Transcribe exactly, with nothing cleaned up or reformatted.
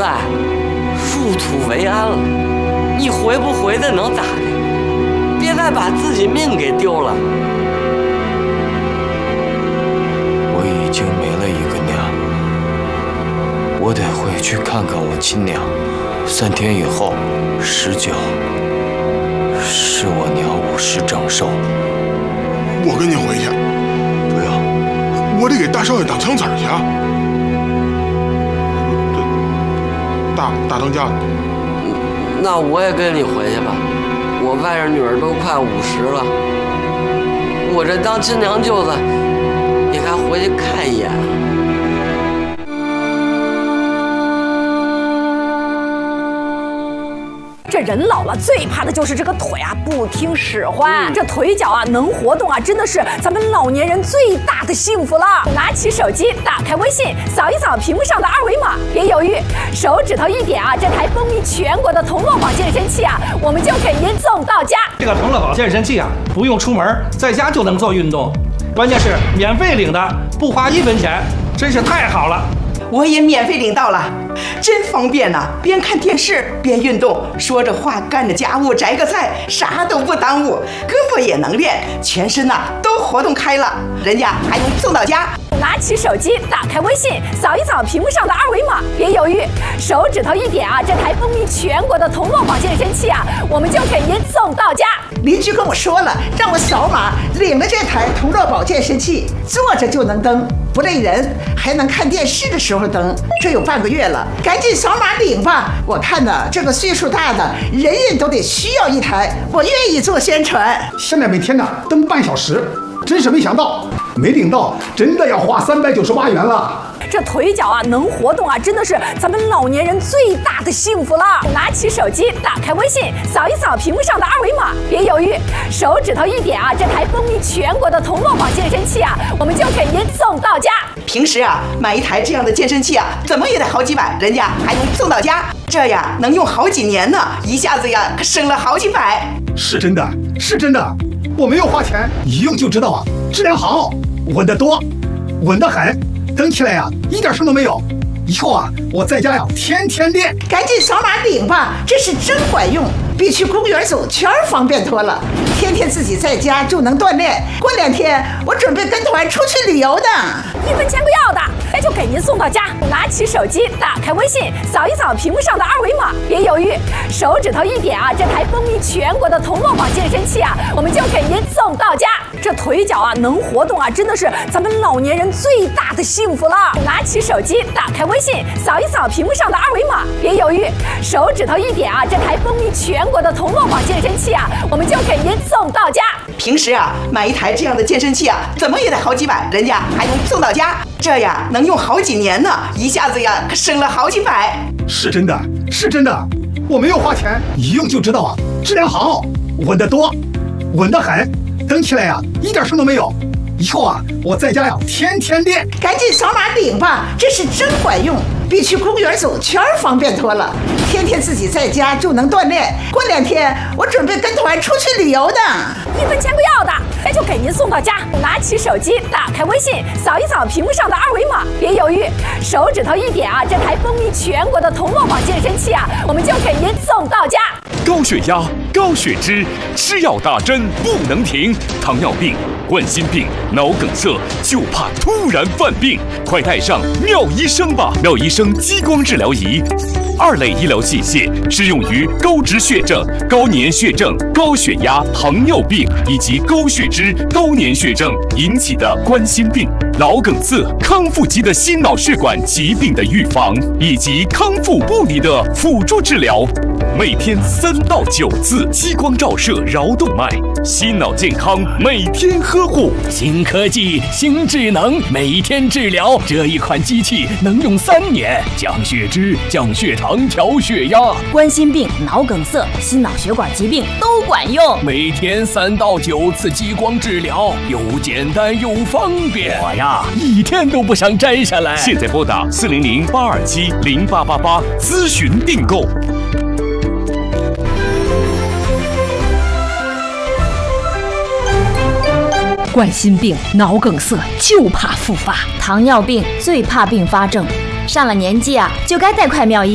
在入土为安了，你回不回的能咋的？别再把自己命给丢了。 我已经没了一个娘，我得回去看看我亲娘。三天以后，十九是我娘五十整寿。 我跟你回去。 不要， 我得给大少爷当唱词去啊。大大当家。 那我也跟你回去吧，我外甥女儿都快五十了，我这当亲娘舅子也该回去看一眼。 这人老了最怕的就是这个腿啊不听使唤，嗯、这腿脚啊能活动啊，真的是咱们老年人最大的幸福了。拿起手机，打开微信，扫一扫屏幕上的二维码，别犹豫，手指头一点啊，这台风靡全国的同乐宝健身器啊，我们就给您送到家。 这个同乐宝健身器啊，不用出门，在家就能做运动，关键是免费领的，不花一分钱，真是太好了。 我也免费领到了，真方便呐、啊！边看电视边运动，说着话干着家务，摘个菜，啥都不耽误，胳膊也能练，全身呐、啊、都活动开了，人家还能送到家。 拿起手机，打开微信，扫一扫屏幕上的二维码，别犹豫，手指头一点啊，这台风靡全国的同乐宝健身器啊，我们就给您送到家。 邻居跟我说了，让我扫码领了这台同乐宝健身器，坐着就能蹬，不累人，还能看电视的时候蹬。这有半个月了，赶紧扫码领吧！我看呢，这个岁数大的人人都得需要一台，我愿意做宣传。 现在每天呢蹬半小时，真是没想到，没领到真的要花三百九十八元了。 这腿脚啊能活动啊，真的是咱们老年人最大的幸福了。拿起手机，打开微信，扫一扫屏幕上的二维码，别犹豫，手指头一点啊，这台风靡全国的同乐宝健身器啊，我们就给您送到家。 平时啊买一台这样的健身器啊，怎么也得好几百，人家还能送到家，这呀能用好几年呢，一下子呀可省了好几百。 是真的，是真的，我没有花钱，一用就知道啊，质量好，稳得多，稳得很。蹬起来呀、啊，一点声都没有。以后啊，我在家呀天天练。 赶紧扫码领吧，这是真管用，比去公园走圈方便多了。天天自己在家就能锻炼，过两天我准备跟团出去旅游的， 一分钱不要的，那就给您送到家。拿起手机，打开微信，扫一扫屏幕上的二维码，别犹豫，手指头一点啊，这台风靡全国的同乐宝健身器啊，我们就给您送到家。这腿脚啊能活动啊，真的是咱们老年人最大的幸福了。拿起手机，打开微信，扫一扫屏幕上的二维码，别犹豫，手指头一点啊，这台风靡全国的同乐宝健身器啊，我们就给您送到家。 平时啊买一台这样的健身器啊，怎么也得好几百，人家还能送到家，这呀能用好几年呢，一下子呀可省了好几百。 是真的，是真的，我没有花钱，一用就知道啊，质量好，稳得多，稳得很，蹬起来呀、啊、一点声都没有。以后啊，我在家呀天天练。 赶紧扫码领吧，这是真管用，比去公园走圈方便多了。天天自己在家就能锻炼，过两天我准备跟团出去旅游的， 一分钱不要的，那就给您送到家。拿起手机，打开微信，扫一扫屏幕上的二维码，别犹豫，手指头一点啊，这台风靡全国的同乐宝健身器啊，我们就给您送到家。 高血压、高血脂，吃药打针不能停；糖尿病、冠心病、脑梗塞，就怕突然犯病，快带上妙医生吧！妙医生激光治疗仪，二类医疗器械，适用于高脂血症、高粘血症、高血压、糖尿病以及高血脂、高粘血症引起的冠心病、脑梗塞、康复期的心脑血管疾病的预防，以及康复护理的辅助治疗。每天三到九次激光照射桡动脉，心脑健康每天呵护。 新科技、新智能，每天治疗。这一款机器能用三年，降血脂、降血糖、调血压， 冠心病、脑梗塞、心脑血管疾病都管用。 每天三到九次激光治疗，又简单又方便。我呀，一天都不想摘下来。 现在拨打四零零八二七零八八八咨询订购。 冠心病、脑梗塞就怕复发，糖尿病最怕并发症，上了年纪啊，就该带块妙医。